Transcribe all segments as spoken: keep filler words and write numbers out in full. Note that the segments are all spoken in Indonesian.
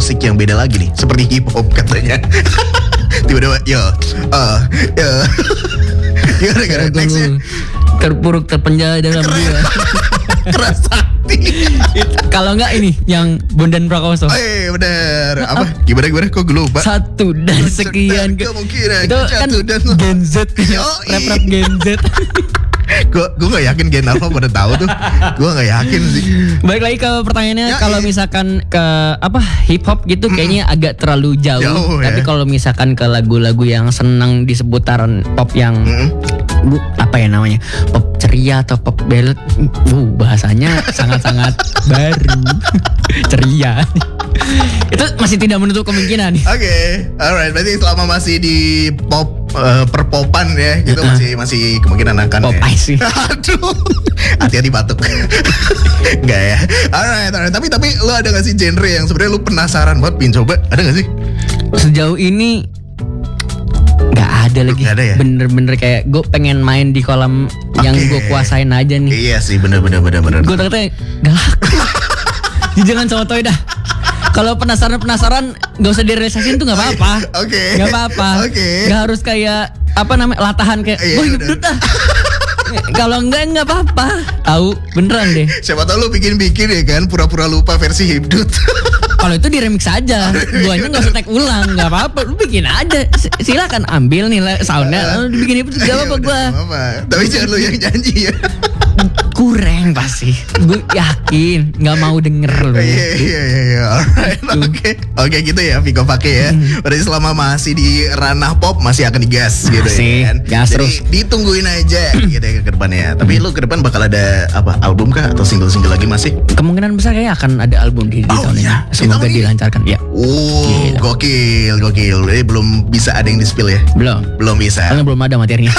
musik yang beda lagi nih, seperti hip hop katanya. Tiba-tiba yo, uh, yo. Gimana gara nextnya? Terpuruk terpenjara dalam dia. Keras hati. Kalau enggak ini yang Bondan Prakoso. Oh iya bener. Apa? Gimana gimana kok gue lupa. Satu dan sekian ke, kemungkinan itu kan dan Gen Z. Rap-rap Gen Z. Gue gue nggak yakin Gen Alpha pada tahu tuh. Gue nggak yakin sih. Balik lagi ke pertanyaannya, Ya, kalau iya. misalkan ke apa hip hop gitu kayaknya agak terlalu jauh. Jauh, Tapi ya. kalau misalkan ke lagu-lagu yang senang di seputaran pop yang Mm-mm. bu, apa ya namanya, pop ceria atau pop ballad, uh, bahasanya sangat-sangat baru, ceria. Itu masih tidak menutup kemungkinan. Oke, alright. Berarti selama masih di pop uh, perpopan ya, gitu masih masih kemungkinan akan. Pop ya. ice sih. Aduh, hati-hati batuk. Enggak ya. Alright, alright. Tapi tapi lu ada gak sih genre yang sebenarnya lu penasaran banget pin coba? Ada gak sih? Sejauh ini nggak ada lagi. Nggak ada ya? Bener-bener kayak gue pengen main di kolam yang Oke. gue kuasain aja nih. Iya sih, bener-bener bener-bener. Gue takutnya gak laku. Jadi jangan sotoy dah. Kalau penasaran-penasaran gak usah direalisasin tuh gak apa-apa. Oke. Gak apa-apa. Oke. Gak harus kayak apa namanya latahan kayak Iya, gue bener. hidup dah. Kalau enggak enggak apa-apa. Tahu beneran deh. Siapa tahu lu bikin-bikin ya kan, pura-pura lupa versi hibdut. Kalau itu di remix aja, guanya nggak usah tag ulang, nggak apa-apa, lu bikin aja. S- Silakan ambil nih soundnya, lu bikin itu gak apa-apa gua. Tapi jangan lu yang janji ya. Kurang pasti, gue yakin nggak mau denger lu. Iya iya iya iya. Alright. Oke. Oke gitu ya Viko pakai ya. Berarti selama masih di ranah pop masih akan digas gitu Masih, ya kan. gas Jadi terus. ditungguin aja gitu ya ke depannya. Tapi lu ke depan bakal ada apa album kah atau single-single lagi masih? Kemungkinan besar kayaknya akan ada album di, di Oh, tahun iya. ini. Semoga Di tahun ini? dilancarkan. Ya, Oh, Gila. gokil, gokil. Jadi belum bisa ada yang di-spill ya? belum. Belum bisa. Karena belum ada materinya.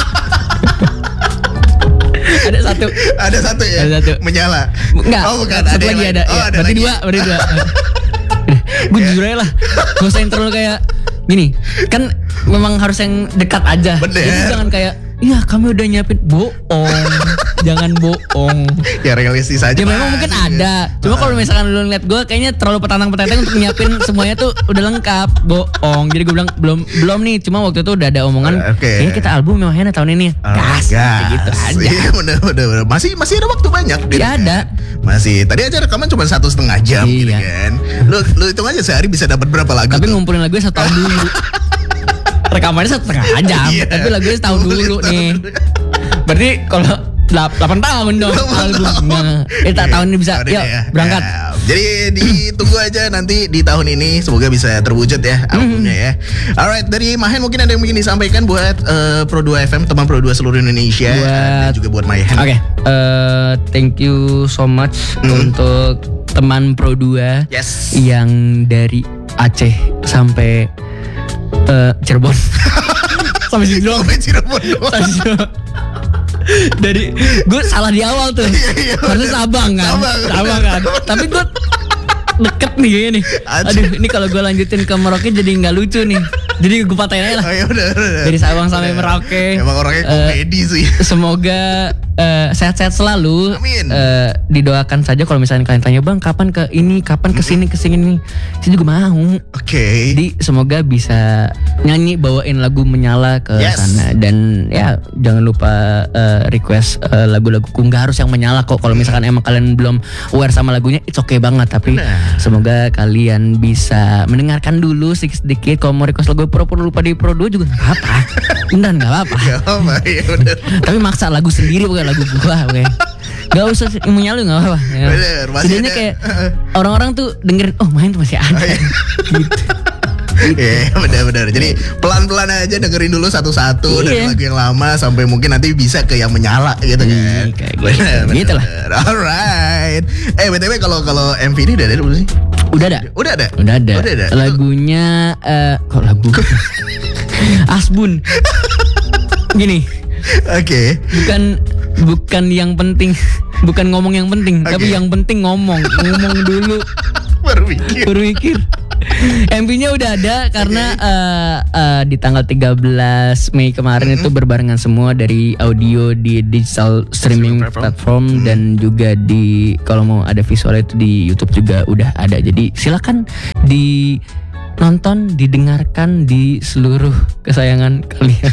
Ada satu. Ada satu ya? Ada satu. Menyala. Enggak. Oh, bukan. Satu yang lagi lain. ada. Oh, Ya, ada berarti lagi. dua, berarti dua. Gue jujur aja lah. Gak usah intro kayak gini. Kan memang harus yang dekat aja. Bener. Jadi jangan kayak, iya kami udah nyiapin. Bohong. Jangan bohong. Ya realistis aja. Ya memang mungkin Mas. ada. Cuma kalau misalkan lu ngeliat gue kayaknya terlalu petantang-petantang untuk nyiapin semuanya tuh udah lengkap. Bohong. Jadi gue bilang belum belum nih. Cuma waktu itu udah ada omongan. Oke. Kayaknya kita album memangnya tahun ini. Oh, Gas. Kayak gitu aja. Iya bener, bener, bener. Masih masih ada waktu banyak. Masih gitu ada. kan. Masih. Tadi aja rekaman cuma satu setengah jam gitu Iya. kan. Lu lu hitung aja sehari bisa dapat berapa lagu? Tapi tuh? ngumpulin lagunya satu tahun dulu. Rekamannya satu setengah jam. Iya. Tapi lagunya setahun Ngumpulin dulu setahun nih. dulu. Berarti kalau delapan tahun dong albumnya. Eh tak tahun ini bisa. Tahun ini Yuk ya. berangkat. Ya. Jadi ditunggu aja nanti di tahun ini semoga bisa terwujud ya albumnya ya. Alright, dari Mahen mungkin ada yang ingin disampaikan buat eh, Pro dua F M, teman Pro dua seluruh Indonesia dan Buat- juga buat Mahen. Oke, eh, thank you so much Hmm. untuk teman Pro dua Yes. yang dari Aceh sampai eh, Cirebon. Sampai situ doang. Sampai Cirebon doang. Sampai situ doang. Dari gue salah di awal tuh. iya, Harusnya Sabang kan. Sabang. Sabang kan. Tapi gue deket nih kayaknya nih. Aceh. Aduh, ini kalau gue lanjutin ke Merauke jadi nggak lucu nih. Jadi gue patahin aja lah. Oh, ya udah, udah. Dari Sabang sampai Udah. Merauke. Emang orangnya Eh, komedi sih. Semoga eh, sehat-sehat selalu. Amin. Eh, didoakan saja kalau misalnya kalian tanya bang kapan ke ini, kapan ke sini ke sini. Saya juga mau. Oke. Jadi semoga bisa nyanyi bawain lagu Menyala ke Yes. sana dan ya jangan lupa eh, request eh, lagu-laguku nggak harus yang menyala kok. Kalau misalkan emang kalian belum aware sama lagunya, it's okay banget. Tapi Benar. semoga kalian bisa mendengarkan dulu sedikit-sedikit. Kalau mau request lagu pura-pura lupa di Pro dua juga nggak apa-apa. Beneran nggak apa-apa. Gak apa ya udah. Tapi maksa lagu sendiri bukan lagu gua, oke. Gak usah yang menyala juga gak apa-apa. Ya. Bener, masih Setidaknya ada. kayak orang-orang tuh dengerin, oh main tuh masih ada. Oh, iya. Gitu. Iya benar-benar. Jadi pelan-pelan aja dengerin dulu satu-satu Iya. dari lagu yang lama sampai mungkin nanti bisa ke yang menyala gitu kan. Iya, kayak gitu. Benar, benar, Gitu lah. benar. Alright. Eh B T W kalau kalau M V ini udah ada belum sih? Udah ada. Udah ada. Udah ada. Udah ada. Lagunya eh kok lagu? Asbun. Gini, Oke. bukan bukan yang penting, bukan ngomong yang penting, Oke. tapi yang penting ngomong. Ngomong dulu, Baru mikir. baru mikir. M V-nya udah ada karena uh, uh, di tanggal tiga belas Mei kemarin mm-hmm. itu berbarengan semua dari audio di digital streaming platform, platform mm-hmm. dan juga di kalau mau ada visual itu di YouTube juga udah ada. Jadi silakan di nonton, didengarkan di seluruh kesayangan kalian.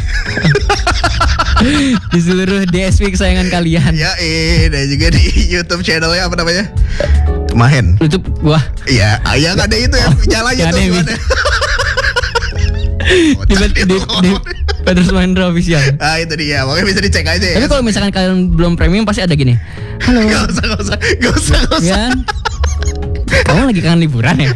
Di seluruh D S P kesayangan kalian. Ya, eh, dan juga di YouTube channelnya apa namanya? Mahen. YouTube wah. Iya, yang ada itu ya, nyala YouTube ada. Di di, di Petrus Mahendra Official. Ah itu dia, makanya bisa dicek aja ya. Tapi kalau misalkan kalian belum premium pasti ada gini. Halo. Gak usah, gak usah, gak usah, gak usah. Ya. Kamu lagi kangen liburan ya?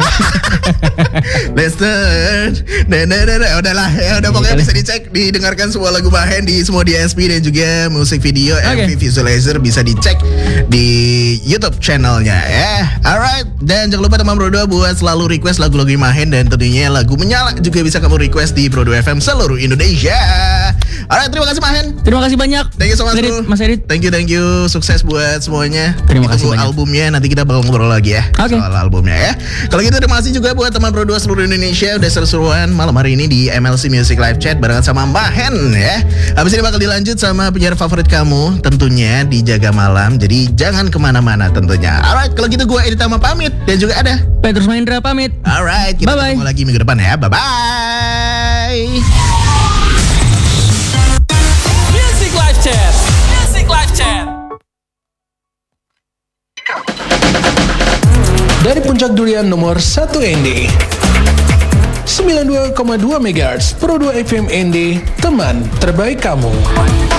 Listen, nah, nah, nah, nah, udahlah ya, udah pokoknya bisa dicek, didengarkan semua lagu Mahen di semua D S P dan juga musik video okay. M V Visualizer bisa dicek di YouTube channelnya ya. Alright, dan jangan lupa teman Pro dua buat selalu request lagu-lagu Mahen dan tentunya lagu Menyala juga bisa kamu request di Pro dua F M seluruh Indonesia. Alright, terima kasih Mahen. Terima kasih banyak. Thank you so much, Edit, Mas Edit. Thank you, thank you. Sukses buat semuanya. Terima kasih banyak. Albumnya nanti kita bakal ngobrol lagi ya. Oke. Okay. Soal albumnya ya. Kalau gitu terima kasih juga buat teman Pro dua seluruh Indonesia udah seru-seruan malam hari ini di M L C Music Live Chat barengan sama Mahen ya. Habis ini bakal dilanjut sama penyiar favorit kamu tentunya di Jaga Malam. Jadi jangan kemana-mana tentunya. Alright, kalau gitu gue Edit sama pamit dan juga ada Petrus Mahendra pamit. Alright, kita bye-bye. ketemu lagi minggu depan ya. Bye-bye. Music Live Chat. Music Live Chat. Dari Puncak Durian nomor satu N D sembilan puluh dua koma dua megahertz Pro dua F M N D, teman terbaik kamu.